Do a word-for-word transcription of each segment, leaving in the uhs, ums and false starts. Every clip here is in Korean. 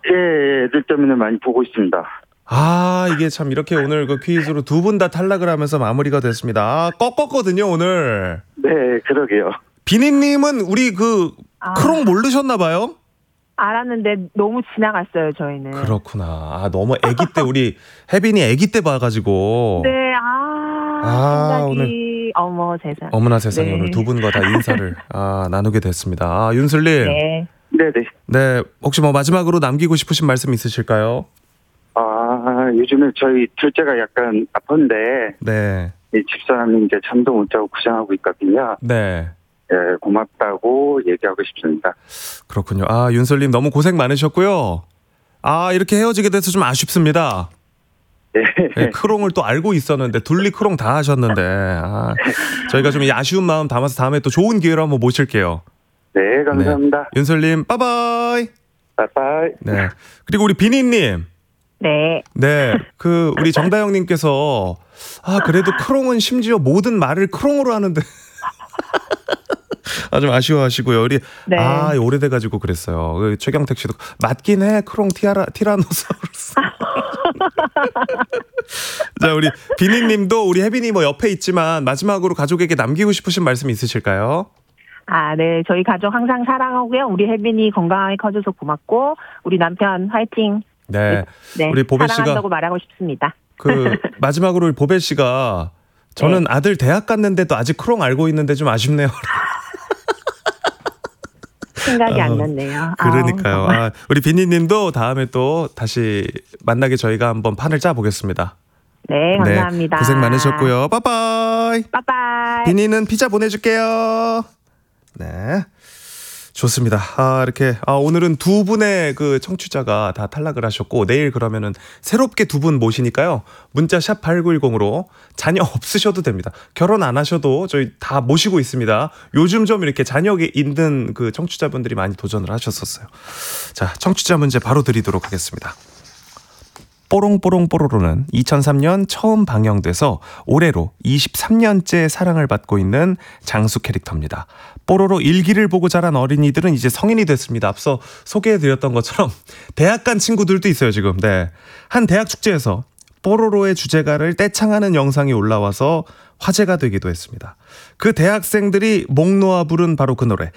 애들 때문에 많이 보고 있습니다. 아, 이게 참 이렇게 오늘 그 퀴즈로 두 분 다 탈락을 하면서 마무리가 됐습니다. 아, 꺾었거든요, 오늘. 네, 그러게요. 비니님은 우리 그 아. 크롱 모르셨나봐요? 알았는데 너무 지나갔어요, 저희는. 그렇구나. 아, 너무 아기 때 우리 혜빈이 아기 때 봐가지고. 네, 아, 아, 생각이 오늘. 어머 세상. 어머나 세상에 네. 오늘 두 분과 다 인사를 아, 나누게 됐습니다. 아, 윤슬님. 네. 네네. 네, 혹시 뭐 마지막으로 남기고 싶으신 말씀 있으실까요? 아, 요즘에 저희 둘째가 약간 아픈데, 네. 이 집사람이 이제 잠도 못 자고 고생하고 있거든요. 네. 예, 고맙다고 얘기하고 싶습니다. 그렇군요. 아, 윤슬님 너무 고생 많으셨고요. 아, 이렇게 헤어지게 돼서 좀 아쉽습니다. 네. 네, 크롱을 또 알고 있었는데 둘리 크롱 다 하셨는데 아, 저희가 좀 이 아쉬운 마음 담아서 다음에 또 좋은 기회로 한번 모실게요. 네, 감사합니다. 네. 윤슬님 빠바이. 빠빠이. 네. 그리고 우리 비니님. 네. 네, 그 우리 정다영님께서 아 그래도 크롱은 심지어 모든 말을 크롱으로 하는데 아 좀 아쉬워하시고요. 우리 네. 아 오래돼가지고 그랬어요. 그 최경택 씨도 맞긴 해 크롱 티아라 티라노사우루스. 자 우리 비니님도 우리 혜빈이 뭐 옆에 있지만 마지막으로 가족에게 남기고 싶으신 말씀 있으실까요? 아, 네. 저희 가족 항상 사랑하고요. 우리 혜빈이 건강하게 커져서 고맙고 우리 남편 화이팅. 네, 네. 우리 보배 씨가 사랑한다고 말하고 싶습니다. 그 마지막으로 우리 보배 씨가 저는 네. 아들 대학 갔는데도 아직 크롱 알고 있는데 좀 아쉽네요. 생각이 어, 안 났네요. 그러니까요. 아우, 아, 우리 비니님도 다음에 또 다시 만나게 저희가 한번 판을 짜 보겠습니다. 네, 감사합니다. 네, 고생 많으셨고요. 빠빠이. 빠빠이. 비니는 피자 보내줄게요. 네. 좋습니다. 아, 이렇게, 아, 오늘은 두 분의 그 청취자가 다 탈락을 하셨고, 내일 그러면은 새롭게 두 분 모시니까요. 문자 샵 팔구일공으로 자녀 없으셔도 됩니다. 결혼 안 하셔도 저희 다 모시고 있습니다. 요즘 좀 이렇게 자녀가 있는 그 청취자분들이 많이 도전을 하셨었어요. 자, 청취자 문제 바로 드리도록 하겠습니다. 뽀롱뽀롱 뽀로로는 이천삼 년 처음 방영돼서 올해로 이십삼 년째 사랑을 받고 있는 장수 캐릭터입니다. 뽀로로 일기를 보고 자란 어린이들은 이제 성인이 됐습니다. 앞서 소개해드렸던 것처럼 대학 간 친구들도 있어요 지금. 네, 한 대학 축제에서 뽀로로의 주제가를 떼창하는 영상이 올라와서 화제가 되기도 했습니다. 그 대학생들이 목 놓아 부른 바로 그 노래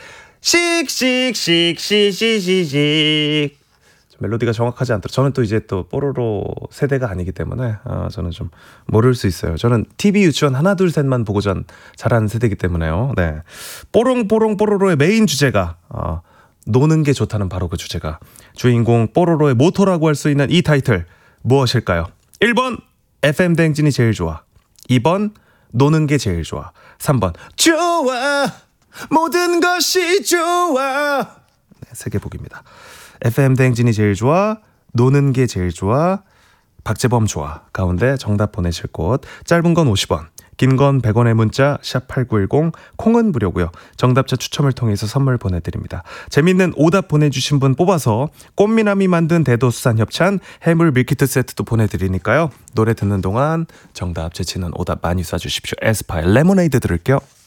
씩씩씩씩씩씩씩. 멜로디가 정확하지 않더라도 저는 또 이제 또 뽀로로 세대가 아니기 때문에 어, 저는 좀 모를 수 있어요. 저는 티비 유치원 하나 둘 셋만 보고 전 자란 세대이기 때문에요. 네, 뽀롱뽀롱 뽀로로의 메인 주제가 어, 노는 게 좋다는 바로 그 주제가 주인공 뽀로로의 모토라고 할 수 있는 이 타이틀 무엇일까요? 일 번 에프엠 대행진이 제일 좋아, 이 번 노는 게 제일 좋아, 삼 번 좋아 모든 것이 좋아. 네, 세 개 보기입니다. 에프엠 대행진이 제일 좋아, 노는 게 제일 좋아, 박재범 좋아 가운데 정답 보내실 곳 짧은 건 오십 원, 긴 건 백 원의 문자 샵 팔구일공, 콩은 무료고요. 정답자 추첨을 통해서 선물 보내드립니다. 재밌는 오답 보내주신 분 뽑아서 꽃미남이 만든 대도수산 협찬 해물 밀키트 세트도 보내드리니까요. 노래 듣는 동안 정답 제치는 오답 많이 쏴주십시오. 에스파의 레모네이드 들을게요.